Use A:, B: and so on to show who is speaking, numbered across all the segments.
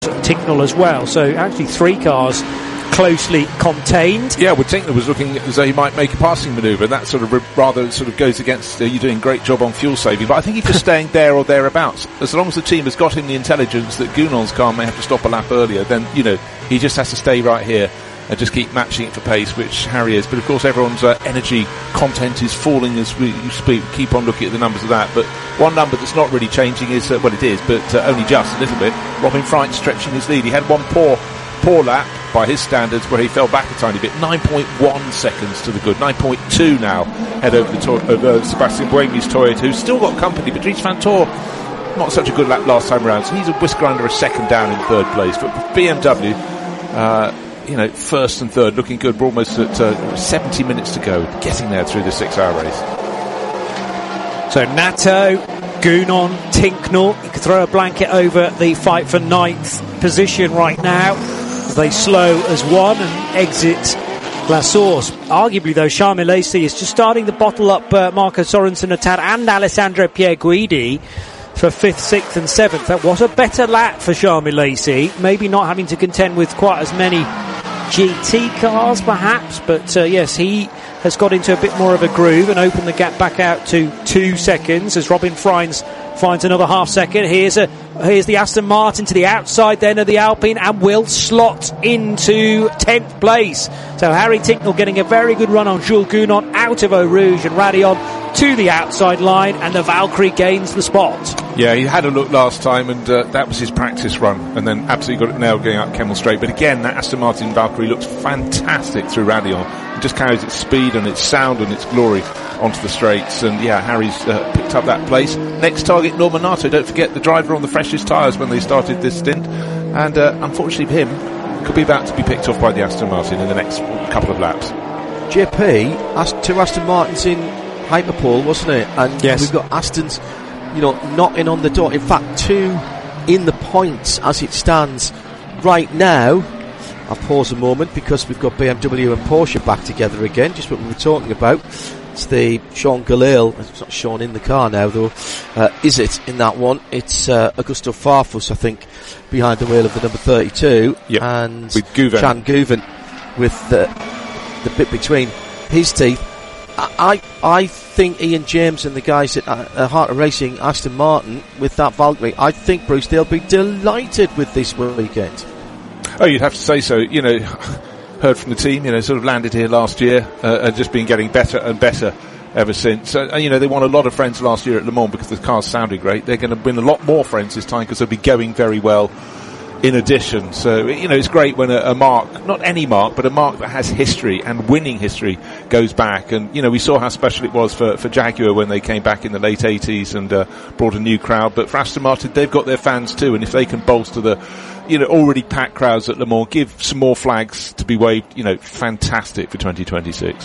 A: Ticknell as well. So actually 3 cars closely contained.
B: Yeah, well, Tinkler was looking as though he might make a passing manoeuvre. That sort of rather sort of goes against you doing a great job on fuel saving. But I think he's just staying there or thereabouts. As long as the team has got him the intelligence that Gounon's car may have to stop a lap earlier, then, he just has to stay right here and just keep matching it for pace, which Harry is. But of course everyone's energy content is falling as we speak. Keep on looking at the numbers of that. But one number that's not really changing is, well, it is, but only just a little bit. Robin Frijns stretching his lead. He had one poor lap by his standards where he fell back a tiny bit. 9.1 seconds to the good. 9.2 now head over the Sebastian Buemi's Toyota, who's still got company, but Dries Van Tor, not such a good lap last time around, so he's a whisker under a second down in third place. But BMW, first and third, looking good. We're almost at 70 minutes to go, getting there through the 6-hour race.
A: So Nato, Gounon, Tinknell, you could throw a blanket over the fight for 9th position right now. They slow as one and exit La Source. Arguably, though, Charles Milesi is just starting to bottle up Marco Sorensen, Attad and Alessandro Pierguidi for 5th, 6th and 7th. That was a better lap for Charles Milesi. Maybe not having to contend with quite as many GT cars, perhaps. But, yes, he has got into a bit more of a groove and opened the gap back out to 2 seconds as Robin Frijns finds another half second. Here's the Aston Martin to the outside then of the Alpine and will slot into 10th place. So Harry Tinknell getting a very good run on Jules Gounon out of Eau Rouge, and Radeon to the outside line, and the Valkyrie gains the spot. Yeah, he had a look last time, and that was his practice run, and then absolutely got it nailed going up Kemmel Straight. But again, that Aston Martin Valkyrie looks fantastic through Radeon. It just carries its speed and its sound and its glory onto the straights, and yeah, Harry's picked up that place. Next target, Norman Nato. Don't forget, the driver on the freshest tyres when they started this stint, and unfortunately for him, could be about to be picked off by the Aston Martin in the next couple of laps.
C: JP, 2 Aston Martins in Hyperpole, wasn't it? And yes, we've got Aston's, knocking on the door. In fact, 2 in the points as it stands right now. I'll pause a moment because we've got BMW and Porsche back together again, just what we were talking about. It's the Sean Galil, it's not Sean in the car now though, is it in that one? It's Augusto Farfus, I think, behind the wheel of the number 32,
B: yep,
C: and
B: with Guven.
C: Chan Guven with the bit between his teeth. I think Ian James and the guys at Heart of Racing, Aston Martin, with that Valkyrie, I think, Bruce, they'll be delighted with this weekend.
B: Oh, you'd have to say so. Heard from the team, sort of landed here last year and just been getting better and better ever since. They won a lot of friends last year at Le Mans because the cars sounded great. They're going to win a lot more friends this time because they'll be going very well in addition. So, it's great when a mark, not any mark, but a mark that has history and winning history goes back. And, we saw how special it was for Jaguar when they came back in the late 80s and brought a new crowd. But for Aston Martin, they've got their fans too. And if they can bolster the already packed crowds at Le Mans, give some more flags to be waved, fantastic for 2026.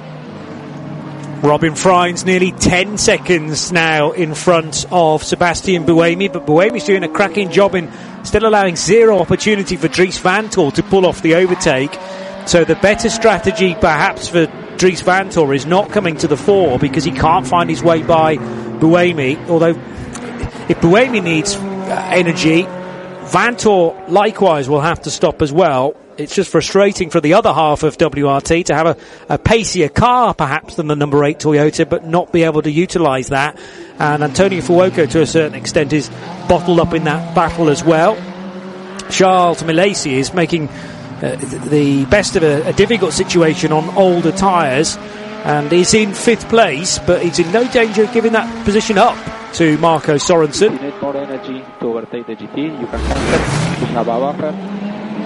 A: Robin Frijns nearly 10 seconds now in front of Sebastian Buemi, but Buemi's doing a cracking job in still allowing zero opportunity for Dries Van Tor to pull off the overtake. So the better strategy perhaps for Dries Van Tor is not coming to the fore because he can't find his way by Buemi, although if Buemi needs energy, Van Tor likewise will have to stop as well. It's just frustrating for the other half of WRT to have a pacier car perhaps than the number 8 Toyota, but not be able to utilise that. And Antonio Fuoco to a certain extent is bottled up in that battle as well. Charles Milesi is making the best of a difficult situation on older tyres and is in 5th place, but he's in no danger of giving that position up to Marco Sorensen.
D: If you need more energy to overtake the GT, you can enter, have a buffer.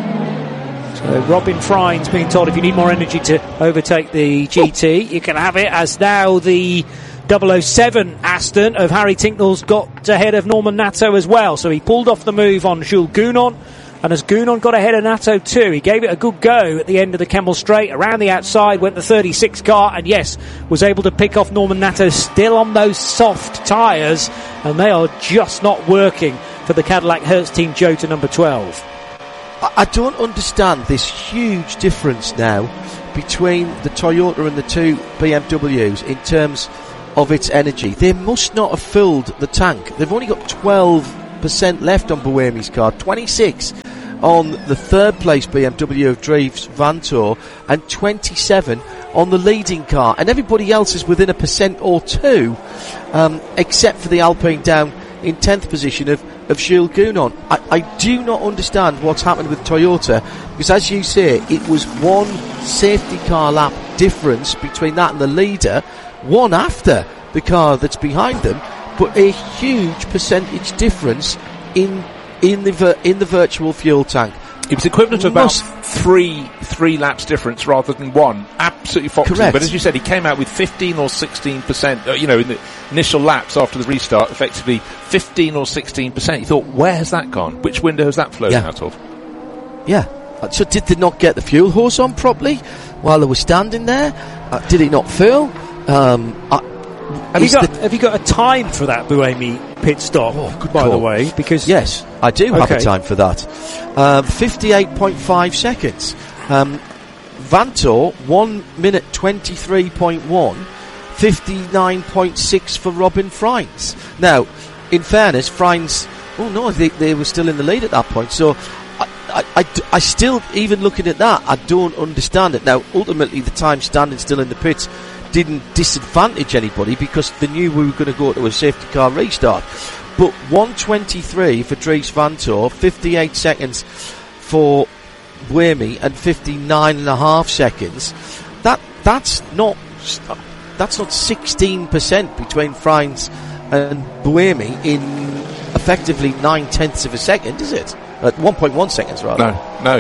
A: So Robin Frijns being told if you need more energy to overtake the GT, you can have it, as now the 007 Aston of Harry Tinknell's got ahead of Norman Nato as well. So he pulled off the move on Jules Gounon, and as Gounon got ahead of Nato too, he gave it a good go at the end of the Kemmel Straight. Around the outside went the 36 car, and yes, was able to pick off Norman Nato still on those soft tyres, and they are just not working for the Cadillac Hertz Team Jota number 12.
C: I don't understand this huge difference now between the Toyota and the 2 BMWs in terms of its energy. They must not have filled the tank. They've only got 12 27% left on Buemi's car, 26 on the third place BMW of Dries Vanthoor, and 27 on the leading car, and everybody else is within 1% or 2, except for the Alpine down in 10th position of Jules Gounon. I do not understand what's happened with Toyota, because as you say, it was one safety car lap difference between that and the leader, one after the car that's behind them, but a huge percentage difference in the virtual fuel tank.
B: It was equivalent to about three laps difference rather than one. Absolutely foxy.
C: Correct.
B: But as you said, he came out with 15 or 16%, in the initial laps after the restart, effectively 15 or 16%. You thought, where has that gone? Which window has that flown out of?
C: Yeah. So did they not get the fuel hose on properly while they were standing there? Did it not fill?
A: Have you got a time for that Buemi pit stop, by the way? Because
C: yes, I do have a time for that. 58.5 seconds. Vanthoor, 1 minute 23.1, 59.6 for Robin Freins. Now, in fairness, Freins, they were still in the lead at that point, so I still, even looking at that, I don't understand it. Now, ultimately, the time standing still in the pits didn't disadvantage anybody because they knew we were going to go to a safety car restart. But 1:23 for Dries Vanthoor, 58 seconds for Buemi, and 59.5 seconds. That's not 16% between Freins and Buemi in effectively 9/10 of a second, is it? 1.1 seconds rather.
B: No.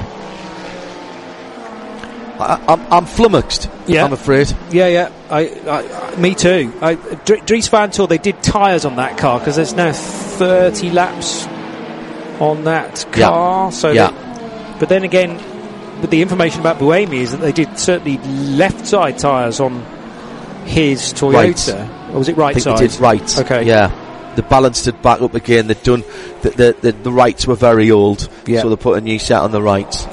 C: I'm flummoxed.
A: Yeah.
C: I'm afraid.
A: Yeah. Me too. Dries Vanthoor, they did tyres on that car because there's now 30 laps on that car. But then again, with the information about Buemi is that they did certainly left side tyres on his Toyota.
C: Right.
A: Or was it right side?
C: They did right.
A: Okay.
C: Yeah. They balanced it back up again. They'd done the rights were very old, so they put a new set on the rights.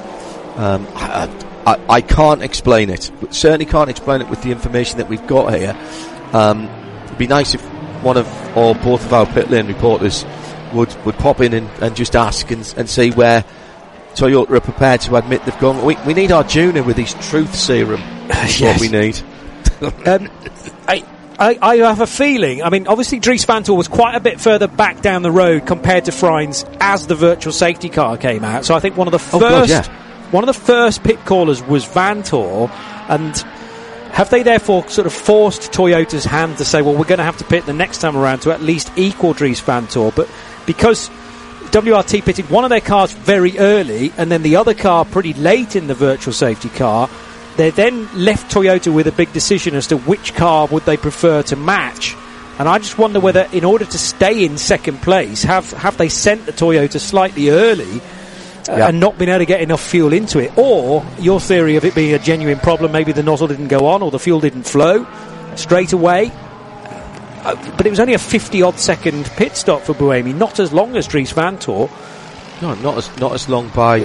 C: I can't explain it. Certainly can't explain it with the information that we've got here. It'd be nice if one of or both of our pit lane reporters would pop in and just ask and see where Toyota are prepared to admit they've gone. We need our junior with his truth serum. That's what we need.
A: I have a feeling, obviously Dries Vanthoor was quite a bit further back down the road compared to Freins as the virtual safety car came out. So I think one of the first pit callers was Vanthoor, and have they therefore sort of forced Toyota's hand to say, well, we're going to have to pit the next time around to at least equal Dries Vanthoor? But because WRT pitted one of their cars very early and then the other car pretty late in the virtual safety car, they then left Toyota with a big decision as to which car would they prefer to match. And I just wonder whether, in order to stay in second place, have they sent the Toyota slightly early and not been able to get enough fuel into it? Or your theory of it being a genuine problem, maybe the nozzle didn't go on or the fuel didn't flow straight away. But it was only a 50-odd second pit stop for Buemi, not as long as Dries Vanthoor.
C: No, not as long by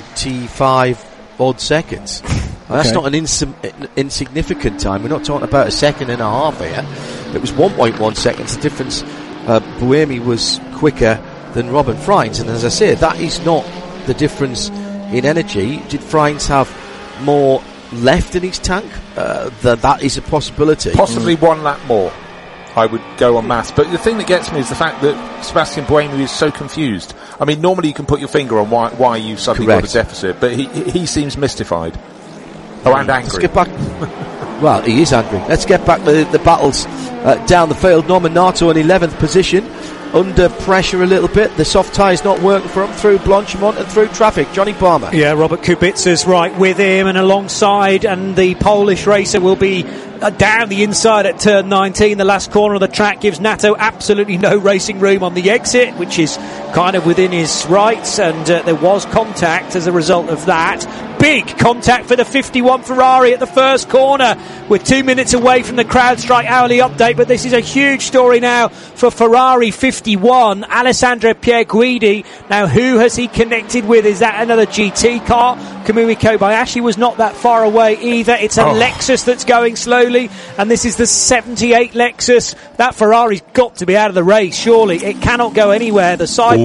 C: 25-odd seconds. That's not an insignificant time. We're not talking about a second and a half here. It was 1.1 seconds. The difference, Buemi was quicker than Robin Freins. And as I say, that is not the difference in energy. Did Freins have more left in his tank? That is a possibility.
B: Possibly one lap more, I would go on maths. But the thing that gets me is the fact that Sebastian Buemi is so confused. Normally you can put your finger on why you suddenly got a deficit, but he seems mystified. And angry.
C: Let's get back. Well, he is angry. Let's get back to the battles down the field. Norman Nato in 11th position, under pressure a little bit. The soft tyre's not working for him through Blanchimont and through traffic. Johnny Palmer.
A: Yeah, Robert Kubica's right with him and alongside, and the Polish racer will be down the inside at turn 19. The last corner of the track gives Nato absolutely no racing room on the exit, which is kind of within his rights, and there was contact as a result of that. Big contact for the 51 Ferrari at the first corner. We're 2 minutes away from the CrowdStrike hourly update, but this is a huge story now for Ferrari 51. Alessandro Pierguidi. Now, who has he connected with? Is that another GT car? Kamui Kobayashi was not that far away either. It's a Lexus that's going slowly, and this is the 78 Lexus. That Ferrari's got to be out of the race, surely. It cannot go anywhere. The side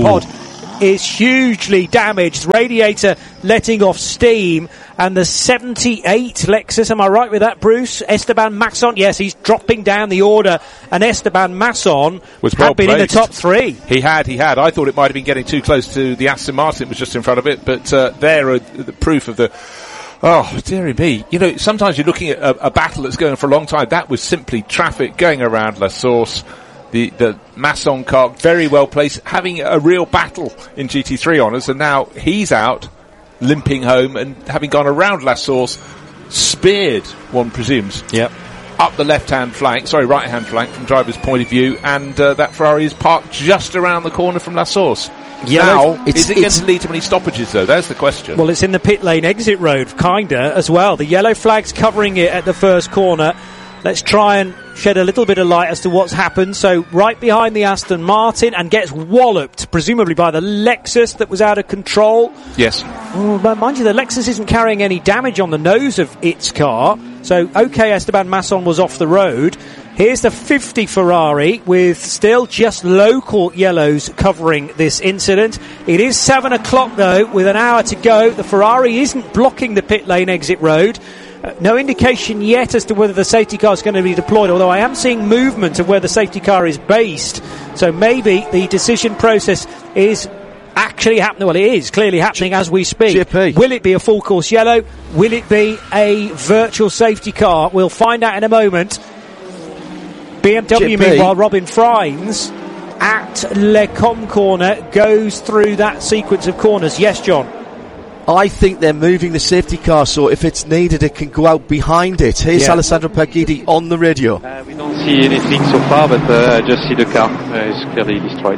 A: pod is hugely damaged. Radiator letting off steam. And the 78 Lexus, am I right with that, Bruce? Esteban Masson, yes, he's dropping down the order. And Esteban Masson had been in the top 3.
B: He had. I thought it might have been getting too close to the Aston Martin, was just in front of it. But there are the proof of the... Oh, dearie me. You know, sometimes you're looking at a battle that's going for a long time. That was simply traffic going around La Source. The Masson car, very well placed, having a real battle in GT3 honours, and now he's out, limping home, and having gone around La Source, speared, one presumes.
A: Yep.
B: Up the right-hand flank from driver's point of view, and that Ferrari is parked just around the corner from La Source. Now, is it going to lead to many stoppages, though? There's the question.
A: Well, it's in the pit lane exit road, kinda, as well. The yellow flag's covering it at the first corner. Let's try and shed a little bit of light as to what's happened. So, right behind the Aston Martin, and gets walloped, presumably by the Lexus that was out of control.
B: Yes.
A: Oh, but mind you, the Lexus isn't carrying any damage on the nose of its car. So, okay, Esteban Masson was off the road. Here's the 50 Ferrari with still just local yellows covering this incident. It is 7 o'clock though, with an hour to go. The Ferrari isn't blocking the pit lane exit road. No indication yet as to whether the safety car is going to be deployed, although I am seeing movement of where the safety car is based. So maybe the decision process is actually happening. Well, it is clearly happening as we speak.
C: GP.
A: Will it be a full course yellow? Will it be a virtual safety car? We'll find out in a moment. BMW, meanwhile, Robin Freins at Le Com corner goes through that sequence of corners. Yes, John?
C: I think they're moving the safety car, so if it's needed, it can go out behind it. Here's Alessandro Pagidi on the radio.
D: We don't see anything so far, but I just see the car is clearly destroyed.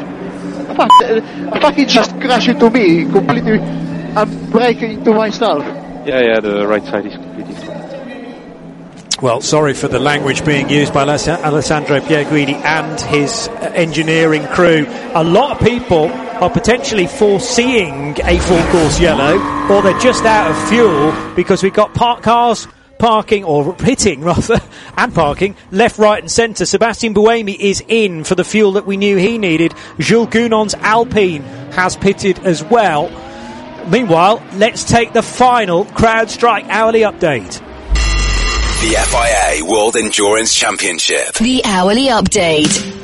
E: I thought he just crashed into me completely and break into myself.
D: Yeah, the right side is completely destroyed.
A: Well, sorry for the language being used by Alessandro Pierguidi and his engineering crew. A lot of people are potentially foreseeing a full course yellow, or they're just out of fuel because we've got cars parking, or hitting rather, and parking left, right and centre. Sebastian Buemi is in for the fuel that we knew he needed. Jules Gounon's Alpine has pitted as well. Meanwhile, let's take the final CrowdStrike hourly update.
F: The FIA World Endurance Championship.
G: The hourly update.